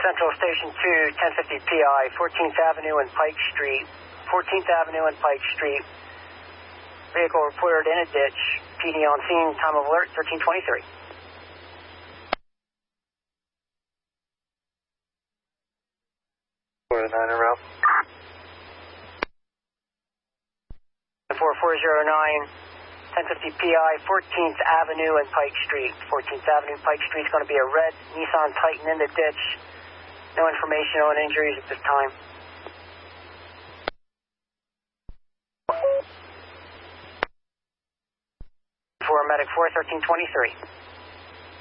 Central Station 2, 1050 PI, 14th Avenue and Pike Street. 14th Avenue and Pike Street. Vehicle reported in a ditch. PD on scene, time of alert, 1323. 9 en route. 4409, 1050 PI, 14th Avenue and Pike Street. 14th Avenue, Pike Street is going to be a red Nissan Titan in the ditch. No information on injuries at this time. For medic 4, 1323.